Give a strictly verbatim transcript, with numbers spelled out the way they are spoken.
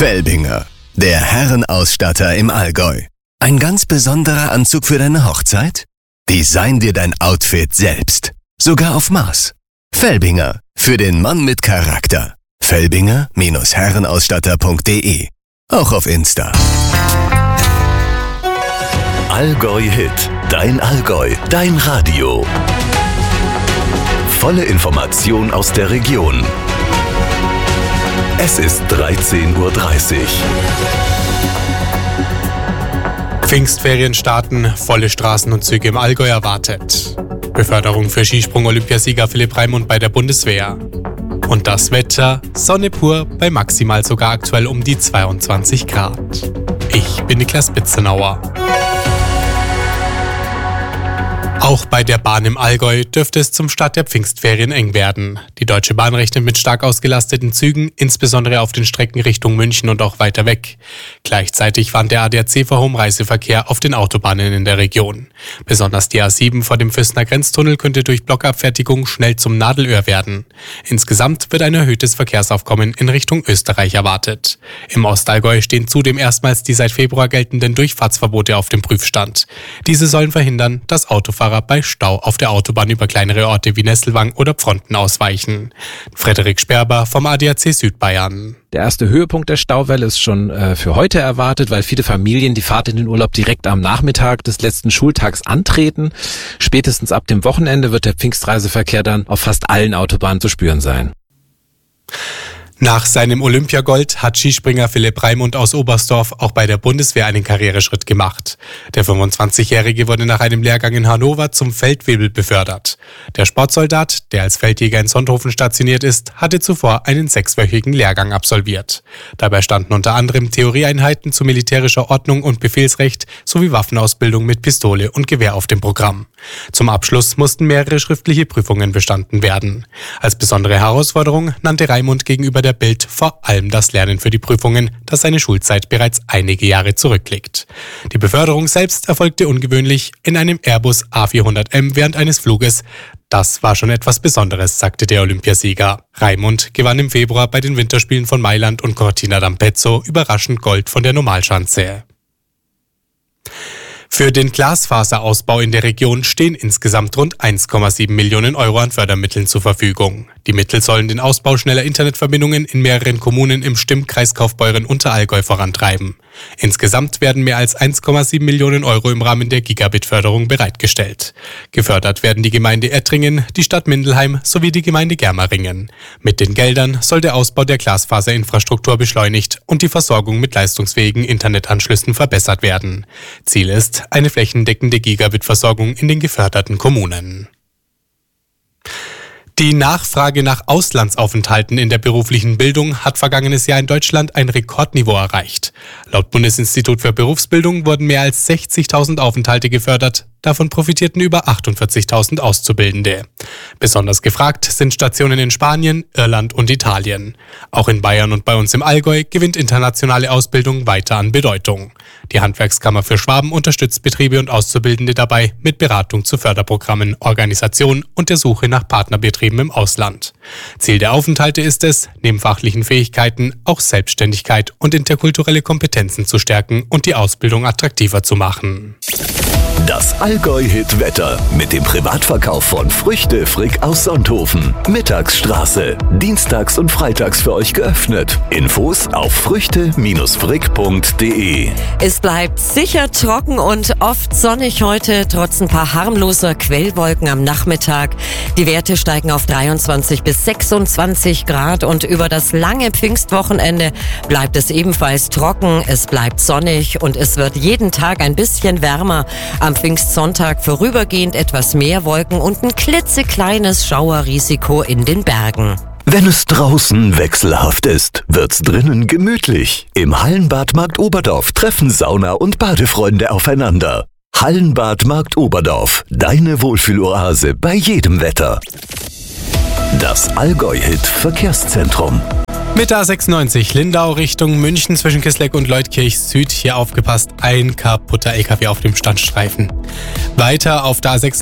Felbinger, der Herrenausstatter im Allgäu. Ein ganz besonderer Anzug für deine Hochzeit? Design dir dein Outfit selbst. Sogar auf Maß. Felbinger, für den Mann mit Charakter. Felbinger Herrenausstatter punkt de. Auch auf Insta. Allgäu Hit. Dein Allgäu. Dein Radio. Volle Information aus der Region. Es ist dreizehn Uhr dreißig. Pfingstferien starten, volle Straßen und Züge im Allgäu erwartet. Beförderung für Skisprung-Olympiasieger Philipp Raimund bei der Bundeswehr. Und das Wetter, Sonne pur, bei maximal sogar aktuell um die zweiundzwanzig Grad. Ich bin Niklas Bitzenauer. Auch bei der Bahn im Allgäu dürfte es zum Start der Pfingstferien eng werden. Die Deutsche Bahn rechnet mit stark ausgelasteten Zügen, insbesondere auf den Strecken Richtung München und auch weiter weg. Gleichzeitig warnt der A D A C vor hohem Reiseverkehr auf den Autobahnen in der Region. Besonders die A sieben vor dem Füßner Grenztunnel könnte durch Blockabfertigung schnell zum Nadelöhr werden. Insgesamt wird ein erhöhtes Verkehrsaufkommen in Richtung Österreich erwartet. Im Ostallgäu stehen zudem erstmals die seit Februar geltenden Durchfahrtsverbote auf dem Prüfstand. Diese sollen verhindern, dass Autofahrer bei Stau auf der Autobahn über kleinere Orte wie Nesselwang oder Pfronten ausweichen. Frederik Sperber vom A D A C Südbayern. Der erste Höhepunkt der Stauwelle ist schon äh, für heute erwartet, weil viele Familien die Fahrt in den Urlaub direkt am Nachmittag des letzten Schultags antreten. Spätestens ab dem Wochenende wird der Pfingstreiseverkehr dann auf fast allen Autobahnen zu spüren sein. Nach seinem Olympiagold hat Skispringer Philipp Raimund aus Oberstdorf auch bei der Bundeswehr einen Karriereschritt gemacht. Der fünfundzwanzigjährige wurde nach einem Lehrgang in Hannover zum Feldwebel befördert. Der Sportsoldat, der als Feldjäger in Sonthofen stationiert ist, hatte zuvor einen sechswöchigen Lehrgang absolviert. Dabei standen unter anderem Theorieeinheiten zu militärischer Ordnung und Befehlsrecht sowie Waffenausbildung mit Pistole und Gewehr auf dem Programm. Zum Abschluss mussten mehrere schriftliche Prüfungen bestanden werden. Als besondere Herausforderung nannte Raimund gegenüber der Bild vor allem das Lernen für die Prüfungen, das seine Schulzeit bereits einige Jahre zurückliegt. Die Beförderung selbst erfolgte ungewöhnlich in einem Airbus A vierhundert M während eines Fluges. Das war schon etwas Besonderes, sagte der Olympiasieger. Raimund gewann im Februar bei den Winterspielen von Mailand und Cortina d'Ampezzo überraschend Gold von der Normalschanze. Für den Glasfaserausbau in der Region stehen insgesamt rund eins Komma sieben Millionen Euro an Fördermitteln zur Verfügung. Die Mittel sollen den Ausbau schneller Internetverbindungen in mehreren Kommunen im Stimmkreis Kaufbeuren-Unterallgäu vorantreiben. Insgesamt werden mehr als eins Komma sieben Millionen Euro im Rahmen der Gigabit-Förderung bereitgestellt. Gefördert werden die Gemeinde Ettringen, die Stadt Mindelheim sowie die Gemeinde Germeringen. Mit den Geldern soll der Ausbau der Glasfaserinfrastruktur beschleunigt und die Versorgung mit leistungsfähigen Internetanschlüssen verbessert werden. Ziel ist eine flächendeckende Gigabit-Versorgung in den geförderten Kommunen. Die Nachfrage nach Auslandsaufenthalten in der beruflichen Bildung hat vergangenes Jahr in Deutschland ein Rekordniveau erreicht. Laut Bundesinstitut für Berufsbildung wurden mehr als sechzigtausend Aufenthalte gefördert. Davon profitierten über achtundvierzigtausend Auszubildende. Besonders gefragt sind Stationen in Spanien, Irland und Italien. Auch in Bayern und bei uns im Allgäu gewinnt internationale Ausbildung weiter an Bedeutung. Die Handwerkskammer für Schwaben unterstützt Betriebe und Auszubildende dabei mit Beratung zu Förderprogrammen, Organisation und der Suche nach Partnerbetrieben im Ausland. Ziel der Aufenthalte ist es, neben fachlichen Fähigkeiten auch Selbstständigkeit und interkulturelle Kompetenzen zu stärken und die Ausbildung attraktiver zu machen. Das Allgäu-Hit-Wetter mit dem Privatverkauf von Früchte Frick aus Sonthofen. Mittagsstraße. Dienstags und freitags für euch geöffnet. Infos auf früchte frick punkt de. Es bleibt sicher trocken und oft sonnig heute, trotz ein paar harmloser Quellwolken am Nachmittag. Die Werte steigen auf dreiundzwanzig bis sechsundzwanzig Grad und über das lange Pfingstwochenende bleibt es ebenfalls trocken, es bleibt sonnig und es wird jeden Tag ein bisschen wärmer. Am Pfingstsonntag vorübergehend etwas mehr Wolken und ein klitzekleines Schauerrisiko in den Bergen. Wenn es draußen wechselhaft ist, wird's drinnen gemütlich. Im Hallenbad Markt Oberdorf treffen Sauna- und Badefreunde aufeinander. Hallenbad Markt Oberdorf, deine Wohlfühloase bei jedem Wetter. Das Allgäu-Hit Verkehrszentrum. Mit der A sechsundneunzig Lindau Richtung München zwischen Kisleck und Leutkirch Süd. Hier aufgepasst, ein kaputter L K W auf dem Standstreifen. Weiter auf der A sechsundneunzig